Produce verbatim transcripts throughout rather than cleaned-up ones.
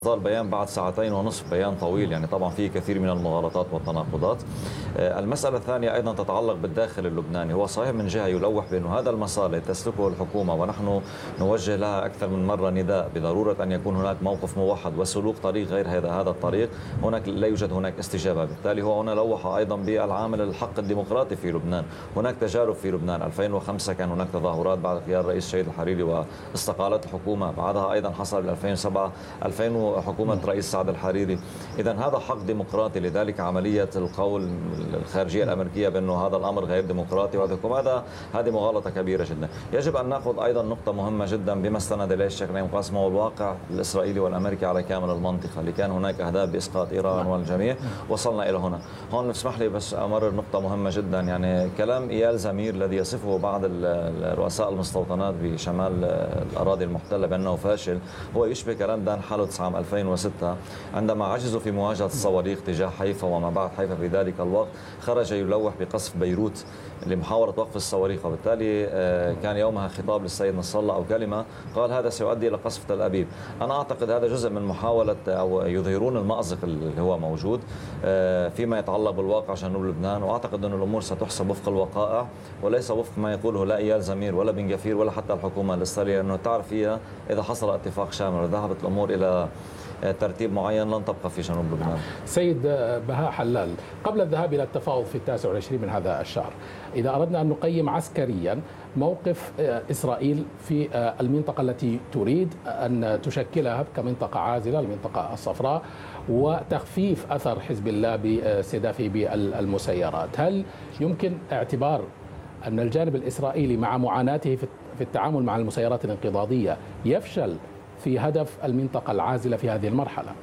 صار البيان بعد ساعتين ونصف، بيان طويل، يعني طبعا فيه كثير من المغالطات والتناقضات. المسألة الثانية أيضا تتعلق بالداخل اللبناني. هو صحيح من جهة يلوح بأن هذا المسار الذي تسلكه الحكومة، ونحن نوجه لها أكثر من مرة نداء بضرورة أن يكون هناك موقف موحد وسلوك طريق غير هذا هذا الطريق، هناك لا يوجد هناك استجابة. بالتالي هو هنا لوح أيضا بالعامل الحق الديمقراطي في لبنان. هناك تجارب في لبنان، ألفين وخمسة كان هناك تظاهرات بعد غياب الرئيس شهيد الحريري واستقالت الحكومة، بعدها أيضا حصل ألفين وسبعة ألفين حكومة رئيس سعد الحريري. إذا هذا حق ديمقراطي، لذلك عملية القول الخارجية الأمريكية بأنه هذا الأمر غير ديمقراطي وهذا هذه مغالطة كبيرة جدا. يجب أن نأخذ أيضا نقطة مهمة جدا بما استند إليه الشيخ نعيم قاسم، هو الواقع الإسرائيلي والأمريكي على كامل المنطقة، اللي كان هناك أهداف بإسقاط إيران والجميع. وصلنا إلى هنا. هون اسمح لي بس أمرر نقطة مهمة جدا. يعني كلام إيال زمير الذي يصفه بعض رؤساء المستوطنات بشمال الأراضي المحتلة بأنه فاشل، هو يشبه كلام دان حالوتس عام ألفين وستة عندما عجزوا في مواجهة الصواريخ تجاه حيفا وما بعد حيفا. في ذلك الوقت خرج يلوح بقصف بيروت لمحاولة وقف الصواريخ، وبالتالي كان يومها خطاب للسيد نصر الله أو كلمة قال هذا سيؤدي إلى قصف تل أبيب. أنا أعتقد هذا جزء من محاولة أو يظهرون المأزق اللي هو موجود فيما يتعلق بالواقع جنوب لبنان، وأعتقد أن الأمور ستحسب وفق الوقائع وليس وفق ما يقوله لا إيال زمير ولا بن غفير ولا حتى الحكومة الإسرائيلية، لأنه تعرف فيها إذا حصل اتفاق شامل وذهبت الأمور إلى ترتيب معين لن تبقى في جنوب لبنان. سيد بهاء حلال، قبل الذهاب إلى التفاوض في التاسع والعشرين من هذا الشهر، إذا أردنا أن نقيم عسكريا موقف إسرائيل في المنطقة التي تريد أن تشكلها كمنطقة عازلة، المنطقة الصفراء، وتخفيف أثر حزب الله باستهدافه بالمسيرات، هل يمكن اعتبار أن الجانب الإسرائيلي مع معاناته في التعامل مع المسيرات الانقضاضية يفشل في هدف المنطقة العازلة في هذه المرحلة؟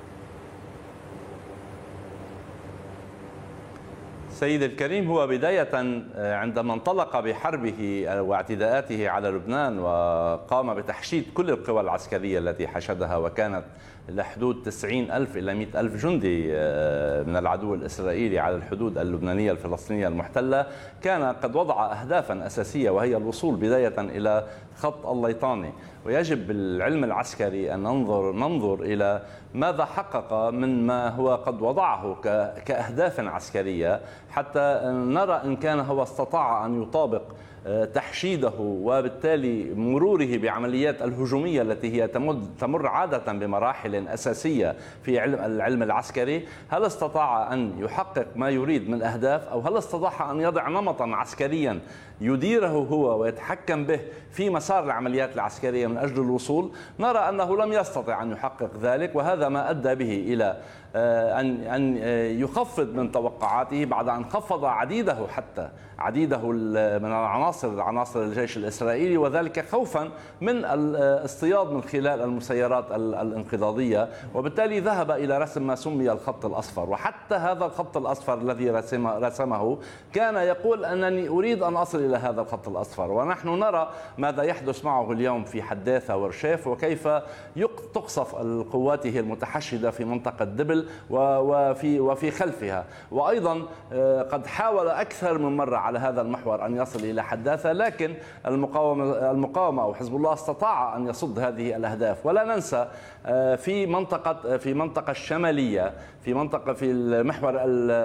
سيد الكريم، هو بداية عندما انطلق بحربه واعتداءاته على لبنان وقام بتحشيد كل القوى العسكرية التي حشدها، وكانت لحدود تسعين ألف إلى مئة ألف جندي من العدو الإسرائيلي على الحدود اللبنانية الفلسطينية المحتلة، كان قد وضع أهدافا أساسية وهي الوصول بداية إلى خط الليطاني. ويجب بالعلم العسكري أن ننظر ننظر إلى ماذا حقق من ما هو قد وضعه كأهداف عسكرية، حتى نرى إن كان هو استطاع أن يطابق تحشيده وبالتالي مروره بعمليات الهجومية التي هي تمر عادة بمراحل أساسية في علم العلم العسكري. هل استطاع أن يحقق ما يريد من أهداف، أو هل استطاع أن يضع نمطا عسكريا يديره هو ويتحكم به في مسار العمليات العسكرية من أجل الوصول؟ نرى أنه لم يستطع أن يحقق ذلك، وهذا ما أدى به إلى أن أن يخفض من توقعاته بعد أن خفض عديده حتى عديده من العناصر عناصر الجيش الإسرائيلي، وذلك خوفا من الاصطياد من خلال المسيرات الانقضاضية، وبالتالي ذهب إلى رسم ما سمي الخط الأصفر. وحتى هذا الخط الأصفر الذي رسمه كان يقول أنني أريد أن أصل إلى هذا الخط الأصفر، ونحن نرى ماذا يحدث معه اليوم في حداثة ورشيف، وكيف تقصف قواته المتحشدة في منطقة دبل وفي وفي خلفها. وأيضا قد حاول أكثر من مرة على هذا المحور أن يصل إلى حداثة، لكن المقاومة المقاومة أو حزب الله استطاع أن يصد هذه الأهداف. ولا ننسى في منطقة في منطقة الشمالية في منطقة في المحور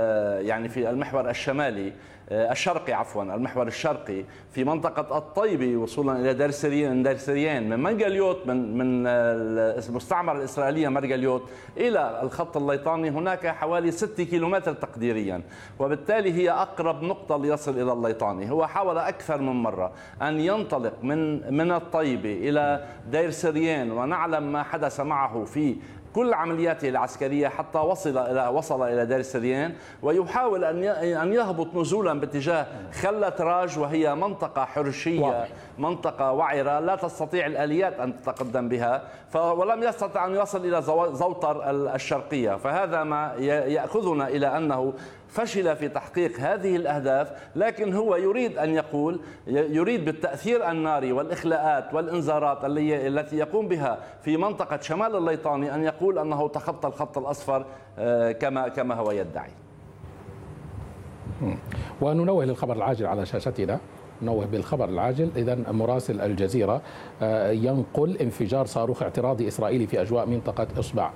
يعني في المحور الشمالي الشرقي عفوا المحور الشرقي في منطقة الطيبي وصولا إلى دير سريان دير سريان من منجليوت من من المستعمرة الإسرائيلية مرجليوت إلى الخط الليطاني هناك حوالي ستة كيلومتر تقديريا، وبالتالي هي أقرب نقطة ليصل إلى الليطاني. هو حاول أكثر من مرة أن ينطلق من من الطيبي إلى دير سريان، ونعلم ما حدث معه في كل عملياته العسكرية حتى وصل إلى وصل إلى دير سريان، ويحاول أن أن يهبط نزولا باتجاه خلة راج، وهي منطقة حرشية منطقة وعرة لا تستطيع الآليات أن تتقدم بها، ولم يستطع أن يصل إلى زوطر الشرقية. فهذا ما يأخذنا إلى أنه فشل في تحقيق هذه الأهداف، لكن هو يريد أن يقول يريد بالتأثير الناري والإخلاءات والإنذارات التي يقوم بها في منطقة شمال الليطاني أن يقول أنه تخطى الخط الأصفر كما كما هو يدعي. وننوه للخبر العاجل على شاشتنا. نوه بالخبر العاجل. إذا مراسل الجزيرة ينقل انفجار صاروخ اعتراضي إسرائيلي في أجواء منطقة إصبع